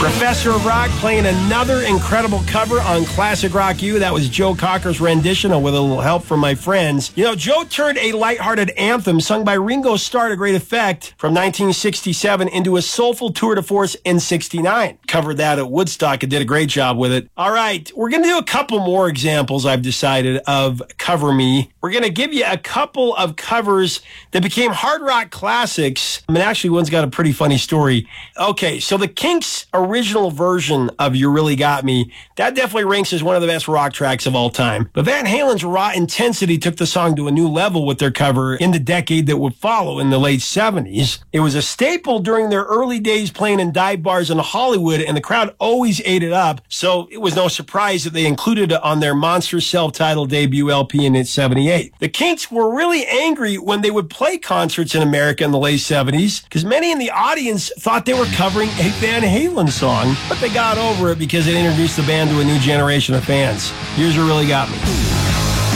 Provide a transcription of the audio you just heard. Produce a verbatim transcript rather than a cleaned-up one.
Professor of Rock playing another incredible cover on Classic Rock U. That was Joe Cocker's rendition with a little help from my friends. You know, Joe turned a lighthearted anthem sung by Ringo Starr to great effect from nineteen sixty-seven into a soulful tour de force in sixty-nine. Covered that at Woodstock and did a great job with it. All right, we're going to do a couple more examples, I've decided, of Cover Me. We're going to give you a couple of covers that became hard rock classics. I mean, actually, one's got a pretty funny story. Okay, so the Kinks' original version of You Really Got Me, that definitely ranks as one of the best rock tracks of all time. But Van Halen's raw intensity took the song to a new level with their cover in the decade that would follow in the late seventies. It was a staple during their early days playing in dive bars in Hollywood, and the crowd always ate it up, so it was no surprise that they included it on their monster self-titled debut L P in seventy-eight. The Kinks were really angry when they would play concerts in America in the late seventies, because many in the audience thought they were covering a Van Halen song, but they got over it because it introduced the band to a new generation of fans. Here's What Really Got Me.